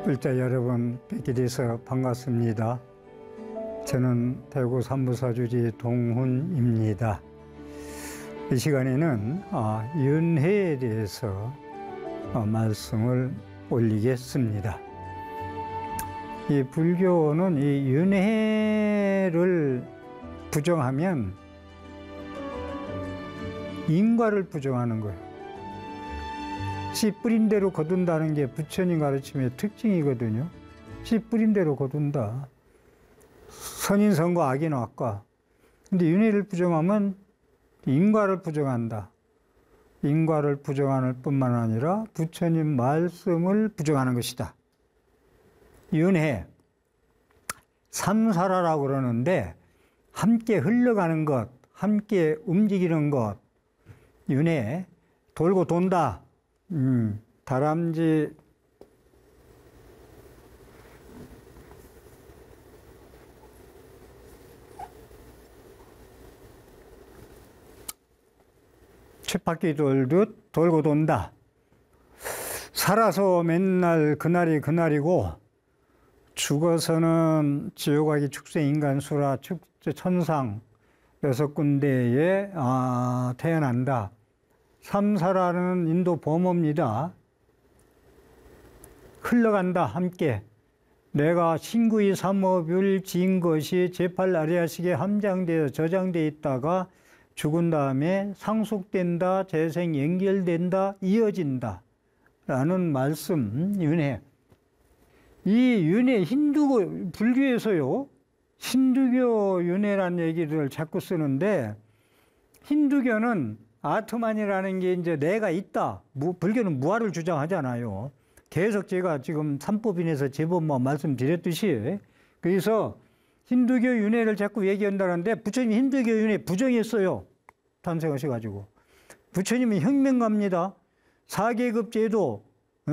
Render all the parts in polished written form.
불자 여러분 뵙게 돼서 반갑습니다. 저는 대구 삼부사주지 동훈입니다. 이 시간에는 윤회에 대해서 말씀을 올리겠습니다. 이 불교는 이 윤회를 부정하면 인과를 부정하는 거예요. 씨 뿌린 대로 거둔다는 게 부처님 가르침의 특징이거든요. 씨 뿌린 대로 거둔다. 선인 선과 악인 악과. 근데 윤회를 부정하면 인과를 부정한다. 인과를 부정하는 뿐만 아니라 부처님 말씀을 부정하는 것이다. 윤회, 삼사라라고 그러는데 함께 흘러가는 것, 함께 움직이는 것, 윤회, 돌고 돈다. 다람쥐 쳇바퀴 돌듯 돌고 돈다. 살아서 맨날 그날이 그날이고 죽어서는 지옥아기 축생 인간수라 축제 천상 6군데에 태어난다. 삼사라는 인도 범어입니다. 흘러간다 함께. 내가 신구이 삼업을 지은 것이 제8아리아식에 함장되어 저장되어 있다가 죽은 다음에 상속된다, 재생 연결된다, 이어진다 라는 말씀, 윤회. 이 윤회, 불교에서요, 힌두교 윤회라는 얘기를 자꾸 쓰는데, 힌두교는 아트만이라는 게 이제 내가 있다. 불교는 무아를 주장하잖아요. 계속 제가 지금 삼법인에서 제법 말씀드렸듯이. 그래서 힌두교 윤회를 자꾸 얘기한다는데 부처님이 힌두교 윤회 부정했어요. 탄생하셔가지고. 부처님은 혁명가입니다. 4계급 제도,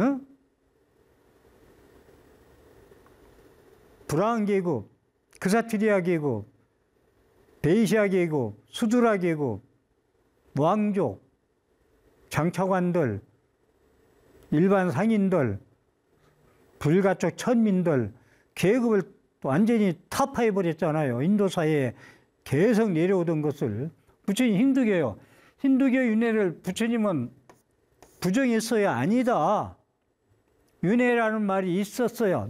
브라운 계급, 크사트리아 계급, 베이시아 계급, 수두라 계급, 왕족, 장차관들, 일반 상인들, 불가촉 천민들, 계급을 완전히 타파해버렸잖아요. 인도 사회에 계속 내려오던 것을. 부처님 힌두교예요. 힌두교 윤회를 부처님은 부정했어요? 아니다. 윤회라는 말이 있었어요.